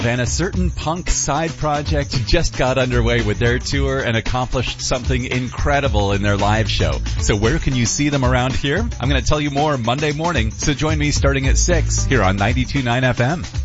And a certain punk side project just got underway with their tour and accomplished something incredible in their live show. So where can you see them around here? I'm going to tell you more Monday morning, so join me starting at 6 here on 92.9 FM.